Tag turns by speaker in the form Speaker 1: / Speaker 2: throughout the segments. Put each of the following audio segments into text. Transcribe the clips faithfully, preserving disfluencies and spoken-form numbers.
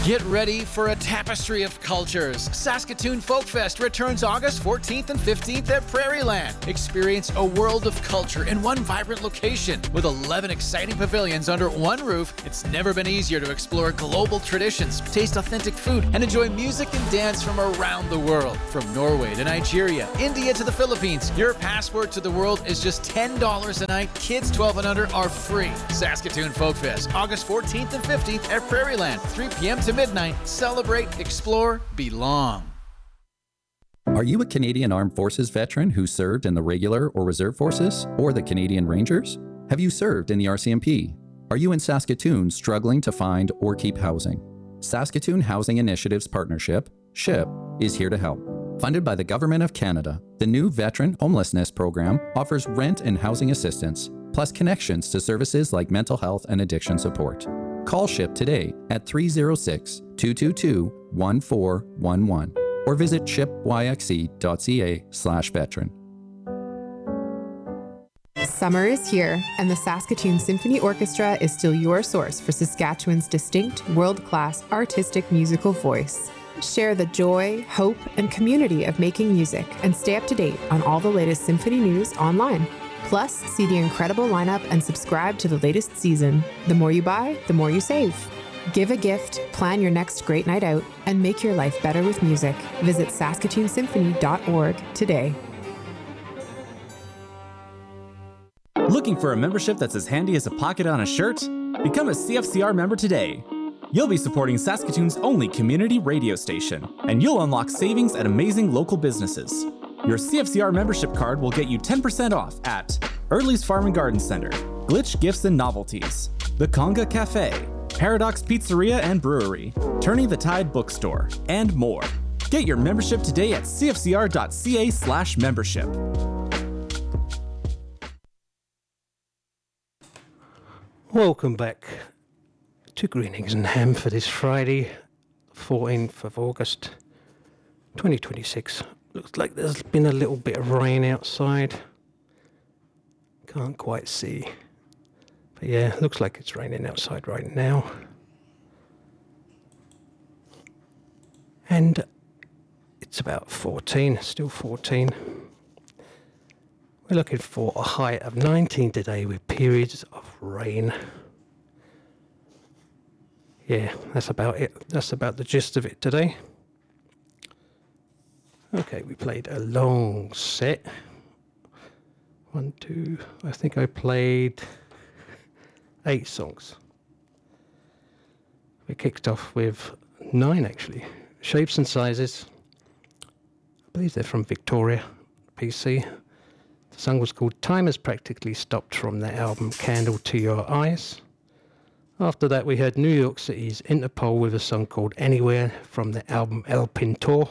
Speaker 1: Get ready for a tapestry of cultures. Saskatoon Folk Fest returns August fourteenth and fifteenth at Prairieland. Experience a world of culture in one vibrant location. With eleven exciting pavilions under one roof, it's never been easier to explore global traditions, taste authentic food, and enjoy music and dance from around the world. From Norway to Nigeria, India to the Philippines, your passport to the world is just ten dollars a night. Kids twelve and under are free. Saskatoon Folk Fest, August fourteenth and fifteenth at Prairieland, three p.m. to midnight. Celebrate, explore, belong.
Speaker 2: Are you a Canadian Armed Forces veteran who served in the regular or reserve forces or the Canadian Rangers? Have you served in the R C M P? Are you in Saskatoon struggling to find or keep housing? Saskatoon Housing Initiatives Partnership, SHIP, is here to help. Funded by the Government of Canada, the new Veteran Homelessness Program offers rent and housing assistance, plus connections to services like mental health and addiction support. Call SHIP today at three oh six, two two two, one four one one or visit shipyxe.ca slash veteran.
Speaker 3: Summer is here, and the Saskatoon Symphony Orchestra is still your source for Saskatchewan's distinct, world-class artistic musical voice. Share the joy, hope, and community of making music, and stay up to date on all the latest symphony news online. Plus, see the incredible lineup and subscribe to the latest season. The more you buy, the more you save. Give a gift, plan your next great night out, and make your life better with music. Visit saskatoon symphony dot org today.
Speaker 4: Looking for a membership that's as handy as a pocket on a shirt? Become a C F C R member today. You'll be supporting Saskatoon's only community radio station, and you'll unlock savings at amazing local businesses. Your C F C R membership card will get you ten percent off at Early's Farm and Garden Center, Glitch Gifts and Novelties, The Conga Cafe, Paradox Pizzeria and Brewery, Turning the Tide Bookstore, and more. Get your membership today at c f c r dot c a slash membership.
Speaker 5: Welcome back to Green Eggs and Ham for this Friday, fourteenth of August, twenty twenty-six. Looks like there's been a little bit of rain outside. Can't quite see. But yeah, looks like it's raining outside right now. And it's about fourteen, still fourteen. We're looking for a high of nineteen today with periods of rain. Yeah, that's about it. That's about the gist of it today. Okay, we played a long set. One, two, I think I played eight songs. We kicked off with nine, actually. Shapes and Sizes. I believe they're from Victoria, P C. The song was called Time Has Practically Stopped from their album Candle to Your Eyes. After that, we heard New York City's Interpol with a song called Anywhere from the album El Pintor.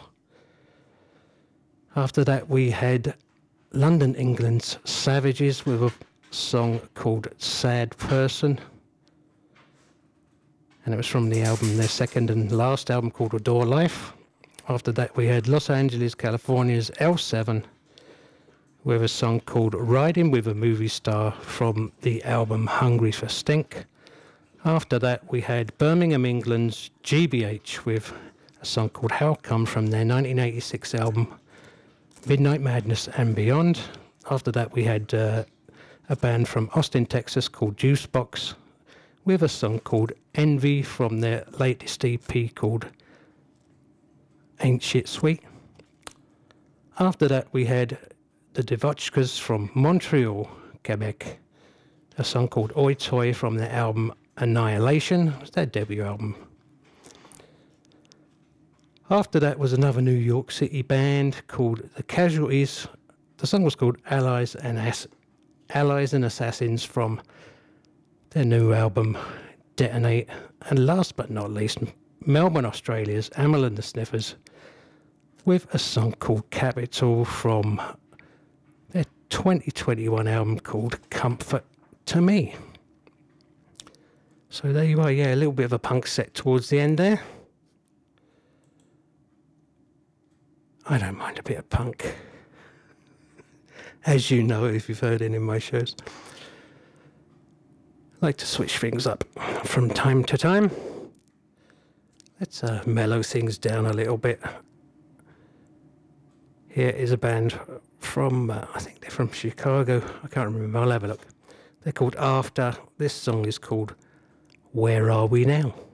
Speaker 5: After that, we had London, England's Savages with a song called Sad Person. And it was from the album, their second and last album called Adore Life. After that, we had Los Angeles, California's L seven with a song called Riding with a Movie Star from the album Hungry for Stink. After that, we had Birmingham, England's G B H with a song called How Come from their nineteen eighty-six album Midnight Madness and Beyond. After that, we had uh, a band from Austin, Texas called Juicebox with a song called Envy from their latest E P called Ain't Shit Sweet. After that, we had the Devotchkas from Montreal, Quebec, a song called Oi Toy from their album Annihilation. It was their debut album. After that was another New York City band called The Casualties. The song was called Allies and Ass- Allies and Assassins from their new album Detonate. And last but not least, Melbourne, Australia's Amyl and the Sniffers with a song called Capital from their twenty twenty-one album called Comfort to Me. So there you are, yeah, a little bit of a punk set towards the end there. I don't mind a bit of punk, as you know if you've heard any of my shows. I like to switch things up from time to time. Let's uh, mellow things down a little bit. Here is a band from, uh, I think they're from Chicago. I can't remember. I'll have a look. They're called After. This song is called Where Are We Now?